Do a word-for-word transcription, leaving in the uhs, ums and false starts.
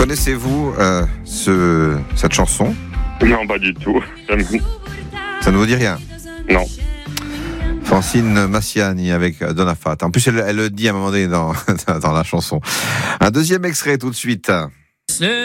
Connaissez-vous euh, ce, cette chanson ? Non, pas du tout. Ça ne vous dit rien ? Non. Francine Massiani avec Donna Fat. En plus, elle, elle le dit à un moment donné dans, dans la chanson. Un deuxième extrait tout de suite.